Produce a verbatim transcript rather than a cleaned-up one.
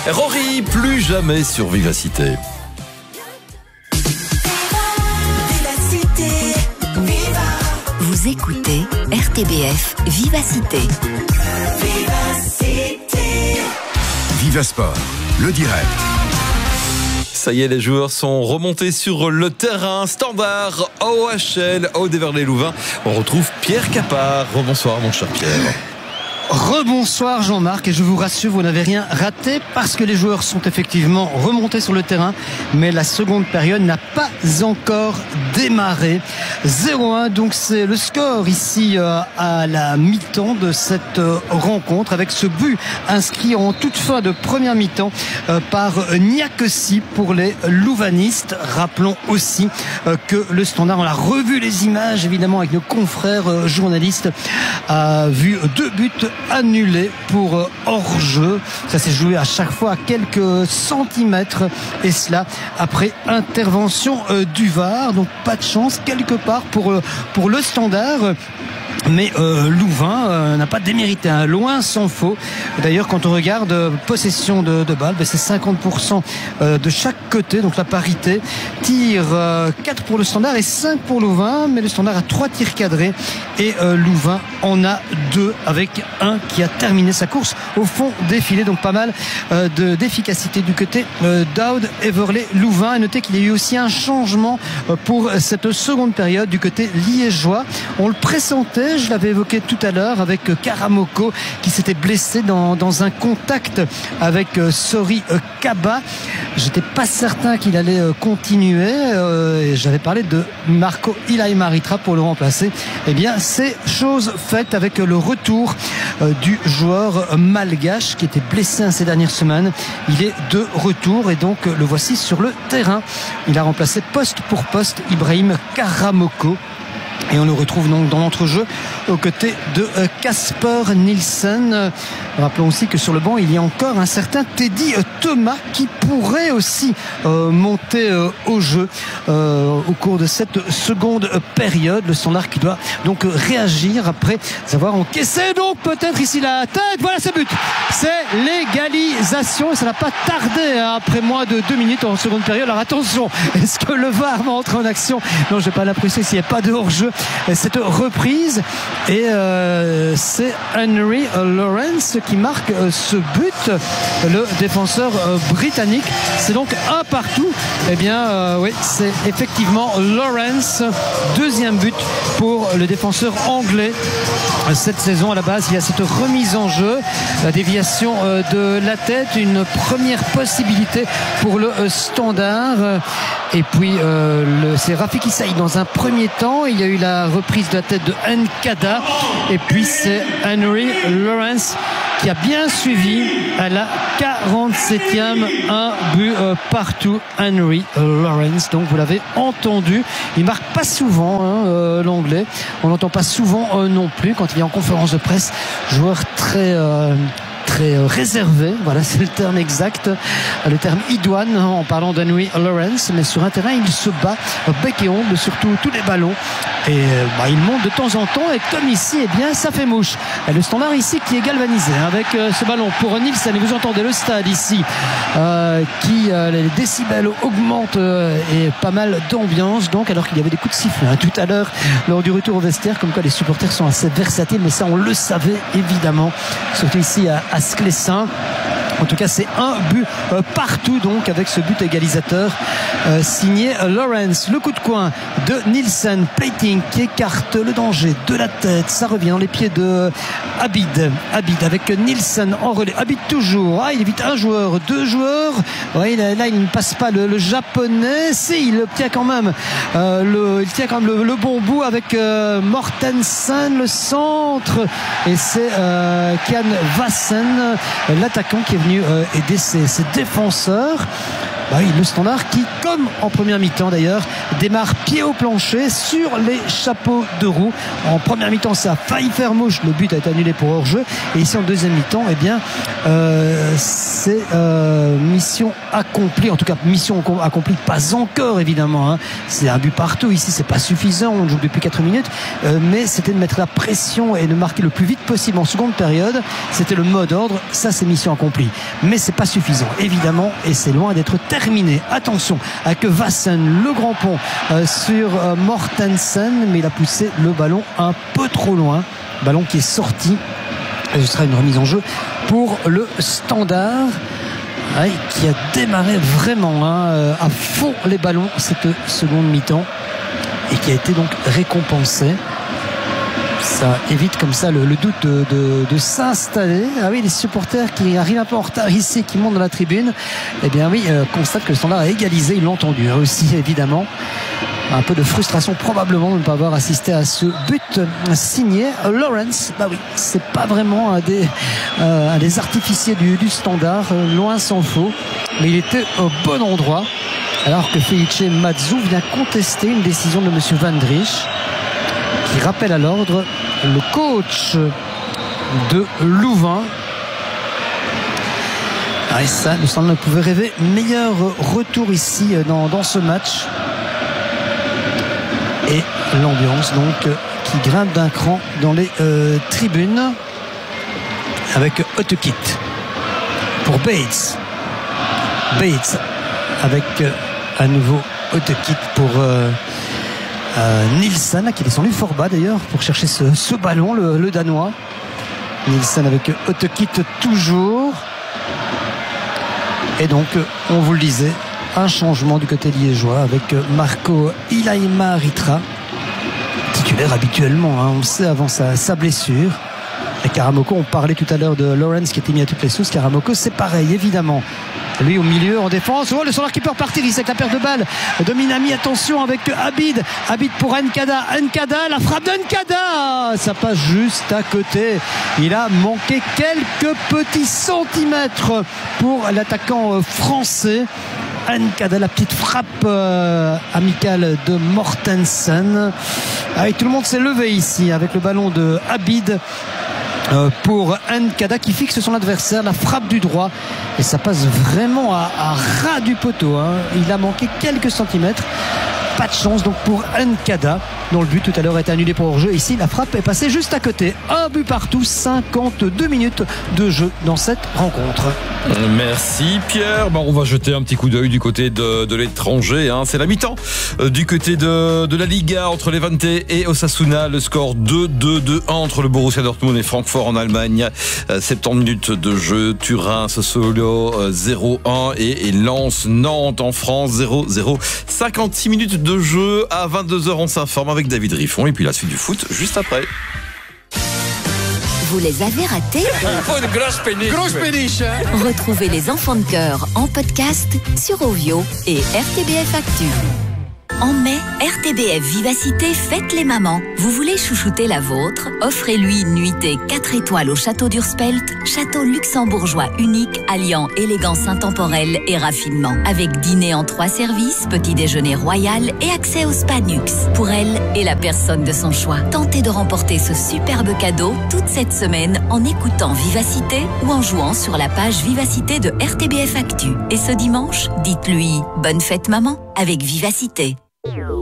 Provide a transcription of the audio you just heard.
Rory, plus jamais sur Vivacité. Vous écoutez R T B F Vivacité. Vivacité. Vivasport, le direct. Ça y est, les joueurs sont remontés sur le terrain. Standard, O H L, Aude-Verlet-Louvain. On retrouve Pierre Capard. Rebonsoir, mon cher Pierre. Rebonsoir Jean-Marc, et je vous rassure, vous n'avez rien raté parce que les joueurs sont effectivement remontés sur le terrain, mais la seconde période n'a pas encore démarré. zéro un, donc c'est le score ici euh, à la mi-temps de cette euh, rencontre, avec ce but inscrit en toute fin de première mi-temps euh, par Niakessi pour les louvanistes. Rappelons aussi euh, que le Standard, on a revu les images évidemment avec nos confrères euh, journalistes, a vu deux buts annulé pour euh, hors-jeu. Ça s'est joué à chaque fois à quelques centimètres, et cela après intervention euh, du V A R. Donc pas de chance quelque part pour, euh, pour le Standard. Mais euh, Louvain euh, n'a pas démérité, hein, loin s'en faut. D'ailleurs, quand on regarde euh, possession de, de balles, ben, c'est cinquante pour cent euh, de chaque côté, donc la parité. Tir euh, quatre pour le Standard et cinq pour Louvain, mais le Standard a trois tirs cadrés et euh, Louvain en a deux, avec un qui a terminé sa course au fond des filets. Donc pas mal euh, de, d'efficacité du côté euh, d'Aude-Verlet-Louvain. Et notez qu'il y a eu aussi un changement euh, pour cette seconde période du côté liégeois. On le pressentait, je l'avais évoqué tout à l'heure, avec Karamoko qui s'était blessé dans, dans un contact avec euh, Sori euh, Kaba. J'étais pas certain qu'il allait euh, continuer euh, et j'avais parlé de Marco Ilaimaritra pour le remplacer. Eh bien, c'est chose faite avec le retour euh, du joueur malgache qui était blessé ces dernières semaines. Il est de retour et donc le voici sur le terrain. Il a remplacé poste pour poste Ibrahim Karamoko. Et on le retrouve donc dans l'entrejeu aux côtés de Casper Nielsen. Rappelons aussi que sur le banc, il y a encore un certain Teddy Thomas qui pourrait aussi euh, monter euh, au jeu euh, au cours de cette seconde période. Le Standard qui doit donc réagir après avoir encaissé donc peut-être ici la tête. Voilà ce but. C'est l'égalisation et ça n'a pas tardé hein, après moins de deux minutes en seconde période. Alors attention, est-ce que le V A R va entrer en action? Non, je n'ai pas l'impression s'il n'y a pas de hors-jeu. Cette reprise et euh, c'est Henry Lawrence qui marque euh, ce but, le défenseur euh, britannique. C'est donc un partout. Eh bien euh, oui, c'est effectivement Lawrence, deuxième but pour le défenseur anglais cette saison. À la base, il y a cette remise en jeu, la déviation euh, de la tête, une première possibilité pour le euh, Standard. Et puis euh, le, c'est Rafiki Saïd dans un premier temps. Il y a eu la reprise de la tête de Nkada et puis c'est Henry Lawrence qui a bien suivi à la quarante-septième, un but euh, partout. Henry Lawrence, donc vous l'avez entendu, il marque pas souvent hein, euh, l'anglais, on n'entend pas souvent euh, non plus quand il est en conférence de presse. Joueur très euh, très réservé, voilà c'est le terme exact, le terme idoine en parlant d'Henry Lawrence, mais sur un terrain il se bat bec et ongle sur tous les ballons et bah, il monte de temps en temps et comme ici eh bien ça fait mouche. Et le Standard ici qui est galvanisé hein, avec euh, ce ballon pour Nielsen et vous entendez le stade ici euh, qui euh, les décibels augmentent euh, et pas mal d'ambiance donc, alors qu'il y avait des coups de sifflet hein, tout à l'heure lors du retour au vestiaire, comme quoi les supporters sont assez versatiles, mais ça on le savait évidemment, surtout ici à, à Sclessin. En tout cas, c'est un but euh, partout donc avec ce but égalisateur euh, signé Lawrence. Le coup de coin de Nielsen, plating qui écarte le danger de la tête. Ça revient dans les pieds de Abid. Abid avec Nielsen en relais. Abid toujours. Ah, il évite un joueur, deux joueurs. Ouais, là, là, il ne passe pas le, le japonais. Si, il tient quand même euh, le, il tient quand même le, le bon bout avec euh, Mortensen, le centre. Et c'est euh, Kian Vassen, l'attaquant qui est venu euh, aider ses, ses défenseurs. Bah oui, le Standard qui, comme comme en première mi-temps d'ailleurs, démarre pied au plancher sur les chapeaux de roue. En première mi-temps, ça a failli faire mouche, le but a été annulé pour hors-jeu. Et ici en deuxième mi-temps, eh bien, euh, c'est euh, mission accomplie. En tout cas, mission accomplie, pas encore évidemment. Hein. C'est un but partout ici, c'est pas suffisant. On joue depuis quatre minutes, euh, mais c'était de mettre la pression et de marquer le plus vite possible en seconde période. C'était le mot d'ordre. Ça, c'est mission accomplie. Mais c'est pas suffisant, évidemment, et c'est loin d'être terminé. Attention avec Vassen, le grand pont euh, sur euh, Mortensen, mais il a poussé le ballon un peu trop loin. Ballon qui est sorti. Et ce sera une remise en jeu pour le Standard. Ouais, qui a démarré vraiment hein, à fond les ballons cette seconde mi-temps et qui a été donc récompensé. Ça évite comme ça le, le doute de, de, de s'installer. Ah oui, les supporters qui arrivent un peu en retard ici, qui montent dans la tribune, eh bien oui, euh, constatent que le Standard a égalisé, ils l'ont entendu hein, aussi évidemment. Un peu de frustration probablement de ne pas avoir assisté à ce but signé Lawrence. Bah oui, c'est pas vraiment un des, euh, un des artificiers du, du Standard, euh, loin s'en faut, mais il était au bon endroit. Alors que Felice Mazzu vient contester une décision de monsieur Van Driesch, qui rappelle à l'ordre le coach de Louvain. Ah, et ça, le Standard ne pouvait rêver meilleur retour ici dans, dans ce match. Et l'ambiance donc qui grimpe d'un cran dans les euh, tribunes avec Otekit pour Bates. Bates avec euh, à nouveau Otekit pour euh, euh, Nielsen qui est descendu fort bas d'ailleurs pour chercher ce, ce ballon, le, le Danois. Nielsen avec Otekit toujours. Et donc on vous le disait, un changement du côté liégeois avec Marco Ilaima-Ritra, titulaire habituellement, hein, on le sait avant sa, sa blessure. Et Karamoko, on parlait tout à l'heure de Lawrence qui était mis à toutes les sauces. Karamoko, c'est pareil, évidemment. Lui au milieu, en défense. Oh, le Standard qui peut repartir ici avec la perte de balle de Minami. Attention avec Abid. Abid pour Nkada. Nkada, la frappe de Nkada. Ça passe juste à côté. Il a manqué quelques petits centimètres pour l'attaquant français. Nkada, la petite frappe euh, amicale de Mortensen. Ah, et tout le monde s'est levé ici avec le ballon de Abid euh, pour Nkada qui fixe son adversaire, la frappe du droit, et ça passe vraiment à, à ras du poteau hein. Il a manqué quelques centimètres. Pas de chance donc pour Nkada, dont le but tout à l'heure a été annulé pour hors-jeu. Ici, la frappe est passée juste à côté. Un but partout, cinquante-deux minutes de jeu dans cette rencontre. Merci Pierre. Bon, on va jeter un petit coup d'œil du côté de, de l'étranger. Hein. C'est la mi-temps euh, du côté de, de la Liga entre Levante et Osasuna. Le score deux deux deux un entre le Borussia Dortmund et Francfort en Allemagne. Euh, soixante-dix minutes de jeu. Turin, Sassuolo euh, zéro un et, et Lens, Nantes en France zéro zéro. cinquante-six minutes de jeu. À vingt-deux heures, on s'informe avec David Riffon. Et puis la suite du foot juste après. Vous les avez ratés? Oh, une grosse péniche. Grosse péniche. Retrouvez les enfants de cœur en podcast sur Ovio et R T B F Actu. En mai, R T B F Vivacité fête les mamans. Vous voulez chouchouter la vôtre? Offrez-lui une nuitée quatre étoiles au château d'Urspelt, château luxembourgeois unique alliant élégance intemporelle et raffinement. Avec dîner en trois services, petit déjeuner royal et accès au spa Nux. Pour elle et la personne de son choix. Tentez de remporter ce superbe cadeau toute cette semaine en écoutant Vivacité ou en jouant sur la page Vivacité de R T B F Actu. Et ce dimanche, dites-lui bonne fête maman avec Vivacité.